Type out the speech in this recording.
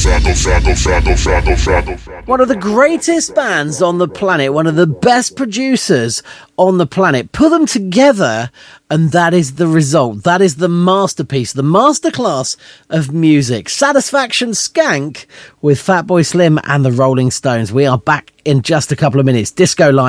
One of the greatest bands on the planet, one of the best producers on the planet. Put them together and that is the result. That is the masterpiece, the masterclass of music. Satisfaction Skank with Fatboy Slim and the Rolling Stones. We are back in just a couple of minutes. Disco Line.